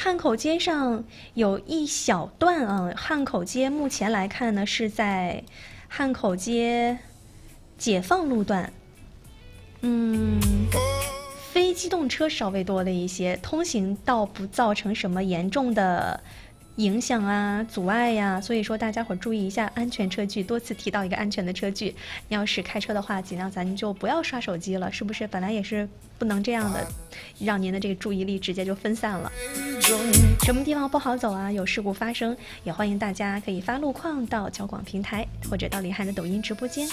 汉口街上有一小段啊，汉口街目前来看呢是在汉口街解放路段，非机动车稍微多了一些，通行倒不造成什么严重的影响啊、阻碍呀，所以说大家伙注意一下安全车距，多次提到一个安全的车距。你要是开车的话，尽量咱就不要刷手机了，是不是？本来也是不能这样的，让您的这个注意力直接就分散了。什么地方不好走啊？有事故发生，也欢迎大家可以发路况到交广平台，或者到李翰的抖音直播间。